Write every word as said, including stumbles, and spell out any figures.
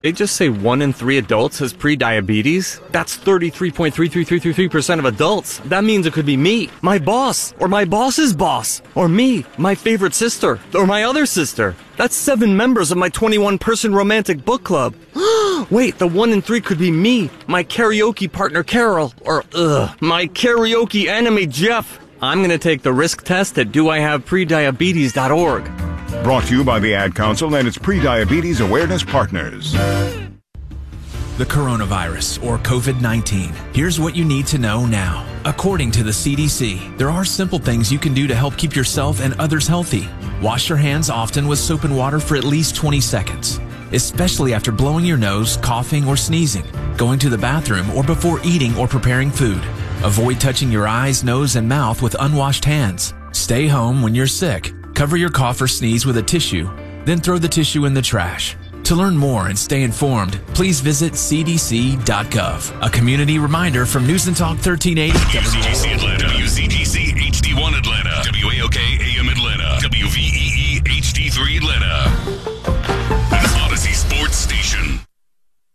They just say one in three adults has pre-diabetes? That's thirty-three point three three three three three percent of adults. That means it could be me, my boss, or my boss's boss, or me, my favorite sister, or my other sister. That's seven members of my twenty-one person romantic book club. Wait, the one in three could be me, my karaoke partner Carol, or ugh, my karaoke enemy Jeff. I'm gonna take the risk test at do I have prediabetes dot org. Brought to you by the Ad Council and its pre-diabetes awareness partners. The coronavirus, or COVID nineteen. Here's what you need to know now. According to the C D C, there are simple things you can do to help keep yourself and others healthy. Wash your hands often with soap and water for at least twenty seconds, especially after blowing your nose, coughing, or sneezing, going to the bathroom, or before eating or preparing food. Avoid touching your eyes, nose, and mouth with unwashed hands. Stay home when you're sick. Cover your cough or sneeze with a tissue, then throw the tissue in the trash. To learn more and stay informed, please visit c d c dot gov. A community reminder from News and Talk thirteen eighty. W C D C Atlanta. W C D C